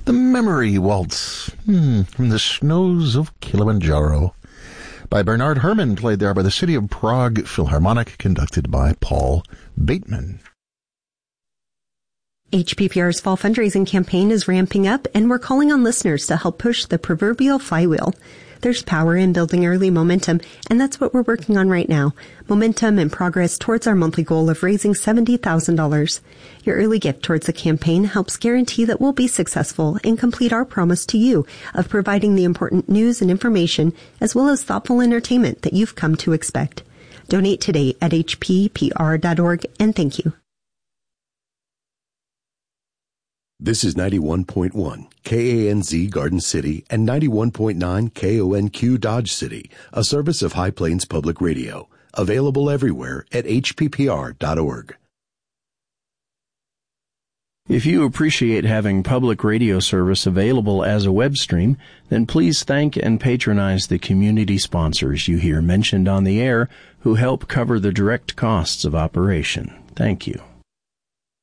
The Memory Waltz from the snows of Kilimanjaro by Bernard Herrmann, played there by the City of Prague Philharmonic, conducted by Paul Bateman. HPPR's fall fundraising campaign is ramping up, and we're calling on listeners to help push the proverbial flywheel. There's power in building early momentum, and that's what we're working on right now. Momentum and progress towards our monthly goal of raising $70,000. Your early gift towards the campaign helps guarantee that we'll be successful and complete our promise to you of providing the important news and information as well as thoughtful entertainment that you've come to expect. Donate today at hppr.org, and thank you. This is 91.1 KANZ Garden City and 91.9 KONQ Dodge City, a service of High Plains Public Radio, available everywhere at hppr.org. If you appreciate having public radio service available as a web stream, then please thank and patronize the community sponsors you hear mentioned on the air who help cover the direct costs of operation. Thank you.